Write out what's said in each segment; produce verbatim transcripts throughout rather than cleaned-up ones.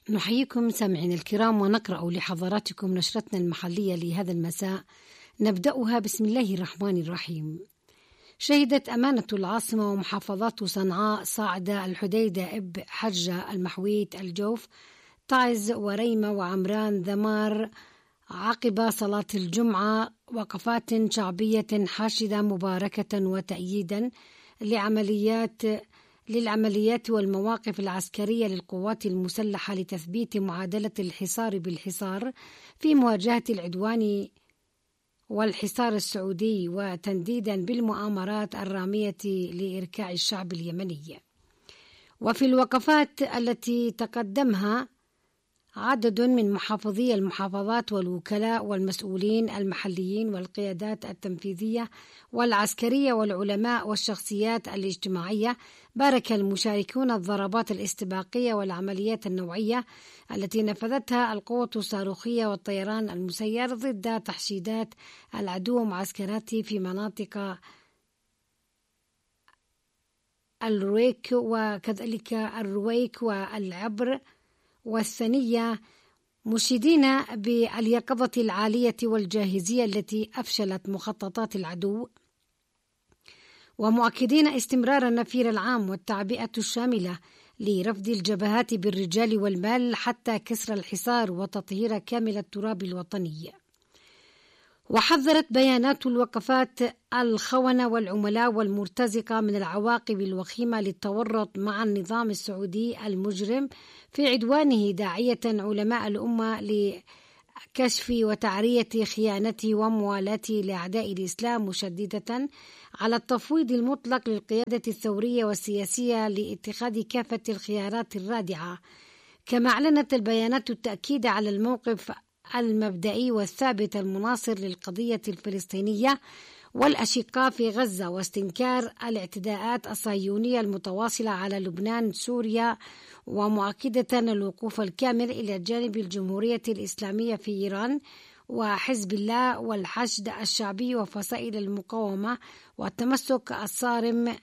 نحييكم سامعين الكرام ونقرأ لحضراتكم نشرتنا المحلية لهذا المساء. نبدأها بسم الله الرحمن الرحيم. شهدت أمانة العاصمة ومحافظات صنعاء صاعدة الحديدة إب حجة المحويت الجوف تعز وريمة وعمران ذمار عقب صلاة الجمعة وقفات شعبية حاشدة مباركة وتأييدا لعمليات للعمليات والمواقف العسكرية للقوات المسلحة لتثبيت معادلة الحصار بالحصار في مواجهة العدوان والحصار السعودي وتنديدا بالمؤامرات الرامية لإركاع الشعب اليمني. وفي الوقفات التي تقدمها عدد من محافظي المحافظات والوكلاء والمسؤولين المحليين والقيادات التنفيذية والعسكرية والعلماء والشخصيات الاجتماعية، بارك المشاركون الضربات الاستباقية والعمليات النوعية التي نفذتها القوة الصاروخية والطيران المسير ضد تحشيدات العدو ومعسكراته في مناطق الرويك وكذلك الرويك والعبر والثنية، مشيدين باليقظة العالية والجاهزية التي أفشلت مخططات العدو، ومؤكدين استمرار النفير العام والتعبئة الشاملة لرفض الجبهات بالرجال والمال حتى كسر الحصار وتطهير كامل التراب الوطني. وحذرت بيانات الوقفات الخونة والعملاء والمرتزقة من العواقب الوخيمة للتورط مع النظام السعودي المجرم في عدوانه، داعية علماء الأمة لكشف وتعرية خيانته وموالاته لأعداء الإسلام، مشددة على التفويض المطلق للقيادة الثورية والسياسية لاتخاذ كافة الخيارات الرادعة. كما أعلنت البيانات التأكيد على الموقف المبدئي والثابت المناصر للقضية الفلسطينية والأشقاء في غزة، واستنكار الاعتداءات الصهيونية المتواصلة على لبنان سوريا، ومؤكدة الوقوف الكامل إلى جانب الجمهورية الإسلامية في إيران وحزب الله والحشد الشعبي وفصائل المقاومة، والتمسك الصارم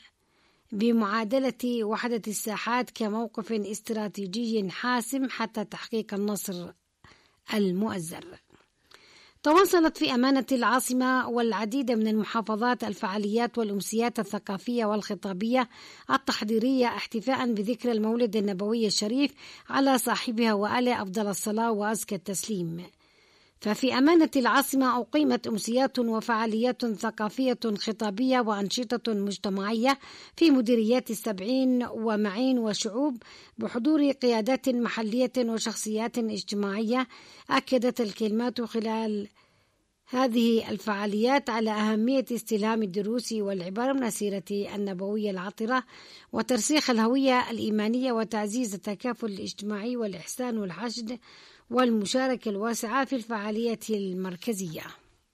بمعادلة وحدة الساحات كموقف استراتيجي حاسم حتى تحقيق النصر المؤزر. تواصلت في أمانة العاصمة والعديد من المحافظات الفعاليات والأمسيات الثقافية والخطابية التحضيرية احتفاء بذكرى المولد النبوي الشريف على صاحبها وآله أفضل الصلاة وأزكى التسليم. ففي أمانة العاصمة أقيمت أمسيات وفعاليات ثقافية خطابية وأنشطة مجتمعية في مديريات السبعين ومعين وشعوب بحضور قيادات محلية وشخصيات اجتماعية. أكدت الكلمات خلال هذه الفعاليات على أهمية استلهام الدروس والعبر من السيرة النبوية العطرة وترسيخ الهوية الإيمانية وتعزيز التكافل الاجتماعي والإحسان والحشد والمشاركة الواسعة في الفعالية المركزية.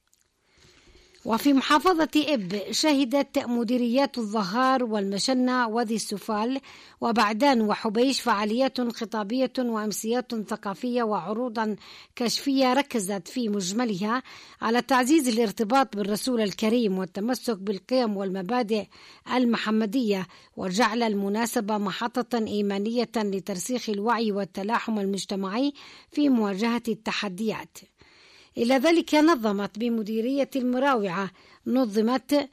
وفي محافظة إب شهدت مديريات الظهار والمشنة وذي السفال وبعدان وحبيش فعاليات خطابية وأمسيات ثقافية وعروضا كشفية ركزت في مجملها على تعزيز الارتباط بالرسول الكريم والتمسك بالقيم والمبادئ المحمدية، وجعل المناسبة محطة إيمانية لترسيخ الوعي والتلاحم المجتمعي في مواجهة التحديات. إلى ذلك نظمت بمديرية المراوعة نظمت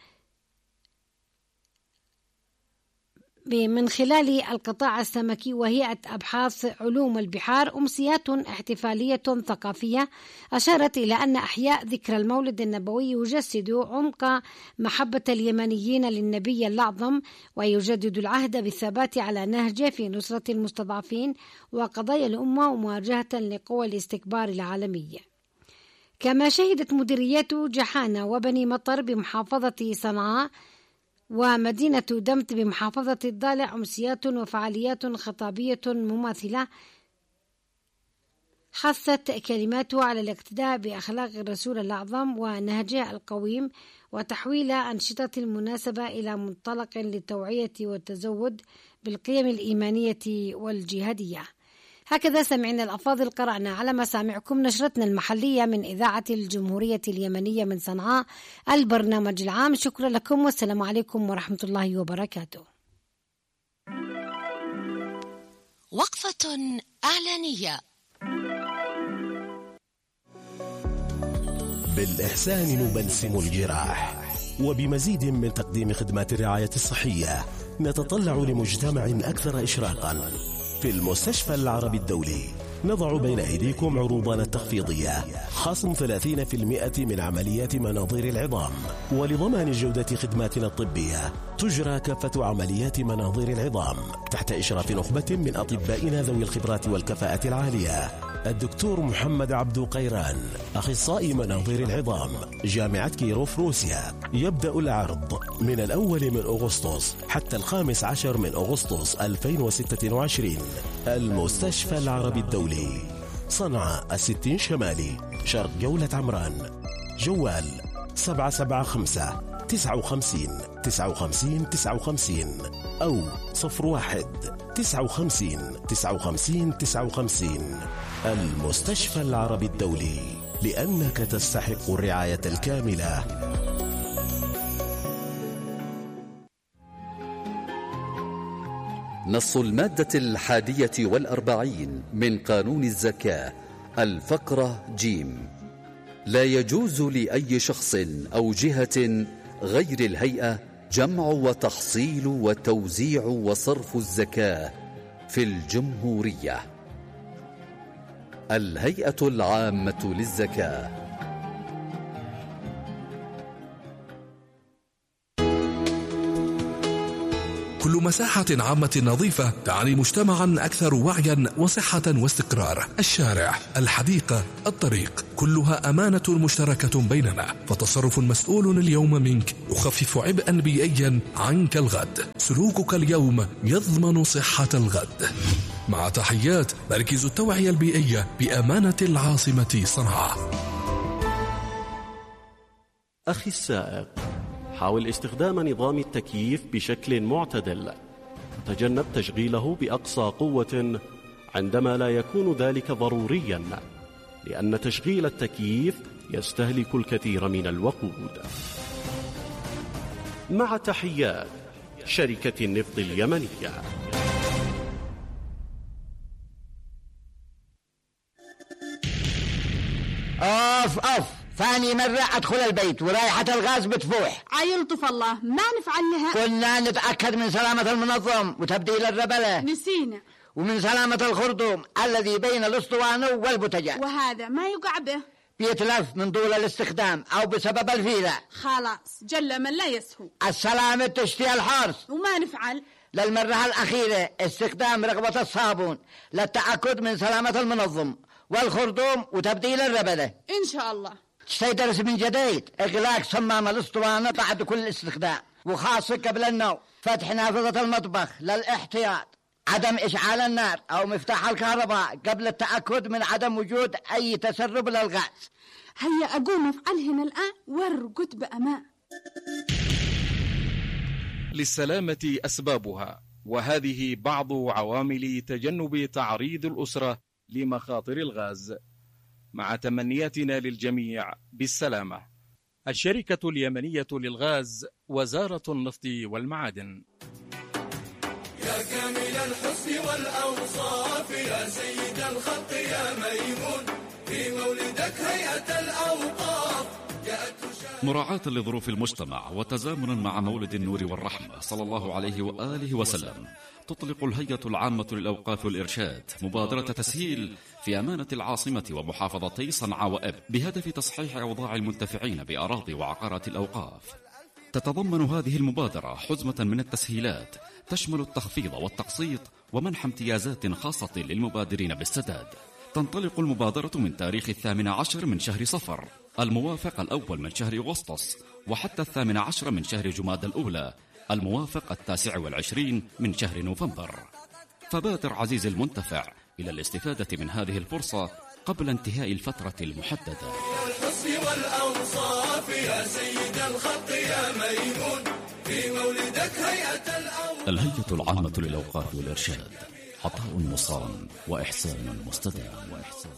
من خلال القطاع السمكي وهيئة أبحاث علوم البحار أمسيات احتفالية ثقافية أشارت إلى أن أحياء ذكرى المولد النبوي يجسد عمق محبة اليمنيين للنبي الأعظم، ويجدد العهد بالثبات على نهجه في نصرة المستضعفين وقضايا الأمة ومواجهة لقوى الاستكبار العالمية. كما شهدت مديريات جحانة وبني مطر بمحافظة صنعاء ومدينة دمت بمحافظة الضالع أمسيات وفعاليات خطابية مماثلة حثت كلماته على الاقتداء بأخلاق الرسول الأعظم ونهجه القويم وتحويل أنشطة المناسبة إلى منطلق للتوعية والتزود بالقيم الإيمانية والجهادية. هكذا سمعنا الأفاضل، قرأنا على مسامعكم نشرتنا المحلية من إذاعة الجمهورية اليمنية من صنعاء البرنامج العام. شكرا لكم والسلام عليكم ورحمة الله وبركاته. وقفة إعلانية. بالإحسان نبلسم الجراح، وبمزيد من تقديم خدمات الرعاية الصحية نتطلع لمجتمع أكثر إشراقا. في المستشفى العربي الدولي نضع بين أيديكم عروضنا التخفيضية، خصم ثلاثين بالمئة من عمليات مناظير العظام. ولضمان جودة خدماتنا الطبية تجرى كافة عمليات مناظير العظام تحت إشراف نخبة من أطبائنا ذوي الخبرات والكفاءة العالية. الدكتور محمد عبدو قيران، أخصائي مناظير العظام، جامعة كيروف روسيا. يبدأ العرض من الأول من أغسطس حتى الخامس عشر من أغسطس ألفين وستة وعشرين. المستشفى العربي الدولي، صنعاء الستين شمالي، شرق جولة عمران. جوال سبعة سبعة خمسة تسعة وخمسين تسعة وخمسين تسعة وخمسين أو صفر واحد تسعة وخمسين تسعة وخمسين تسعة وخمسين. المستشفى العربي الدولي، لأنك تستحق الرعاية الكاملة. نص المادة الحادية والأربعين من قانون الزكاة الفقرة جيم: لا يجوز لأي شخص أو جهة غير الهيئة جمع وتحصيل وتوزيع وصرف الزكاة في الجمهورية. الهيئة العامة للزكاة. كل مساحة عامة نظيفة تعني مجتمعا أكثر وعيا وصحة واستقرار. الشارع، الحديقة، الطريق، كلها أمانة مشتركة بيننا، فتصرف مسؤول اليوم منك يخفف عبئا بيئيا عنك الغد. سلوكك اليوم يضمن صحة الغد. مع تحيات مركز التوعية البيئية بأمانة العاصمة صنعاء. أخي السائق، حاول استخدام نظام التكييف بشكل معتدل، وتجنب تشغيله بأقصى قوة عندما لا يكون ذلك ضروريا، لأن تشغيل التكييف يستهلك الكثير من الوقود. مع تحيات شركة النفط اليمنية. أوف أوف، ثاني مرة أدخل البيت ورائحة الغاز بتفوح. عيلطف الله، ما نفعل لها. قلنا نتأكد من سلامة المنظم وتبديل الربلة. نسينا. ومن سلامة الخرطوم الذي بين الأسطوانة والبوتجاز، وهذا ما يقع به، بيتلف من طول الاستخدام أو بسبب الفيلة. خلاص جل من لا يسهو. السلامة تشتهي الحرص. وما نفعل. للمرة الأخيرة استخدام رغبة الصابون للتأكد من سلامة المنظم والخرطوم وتبديل الربلة. إن شاء الله. تستيدرس من جديد إغلاق صمام الأسطوانة بعد كل استخدام، وخاصة قبل النوم. فتح نافذة المطبخ للاحتياط. عدم إشعال النار أو مفتاح الكهرباء قبل التأكد من عدم وجود أي تسرب للغاز. هيا أقوم أفعلهن الآن وارقد بأمان. للسلامة أسبابها، وهذه بعض عوامل تجنب تعريض الأسرة لمخاطر الغاز. مع تمنياتنا للجميع بالسلامة. الشركة اليمنية للغاز، وزارة النفط والمعادن. يا كامل الحسن والأوصاف، يا سيد الخلق يا ميمون، في مولدك هيئة الأوقاف جاءت. مراعاة لظروف المجتمع وتزامنا مع مولد النور والرحمة صلى الله عليه وآله وسلم، تطلق الهيئة العامة للأوقاف والإرشاد مبادرة تسهيل في أمانة العاصمة ومحافظتي صنعاء وإب بهدف تصحيح أوضاع المنتفعين بأراضي وعقارات الأوقاف. تتضمن هذه المبادرة حزمة من التسهيلات تشمل التخفيض والتقسيط ومنح امتيازات خاصة للمبادرين بالسداد. تنطلق المبادرة من تاريخ الثامن عشر من شهر صفر الموافق الأول من شهر أغسطس، وحتى الثامن عشر من شهر جماد الأولى الموافق التاسع والعشرين من شهر نوفمبر. فبادر عزيزي المنتفع إلى الاستفادة من هذه الفرصة قبل انتهاء الفترة المحددة. الحسن والأوصاف يا سيد الخلق يا ميمون، في مولدك هيئة الأوقاف. الهيئة العامة للأوقاف والإرشاد، عطاء مصان وإحسان مستدام.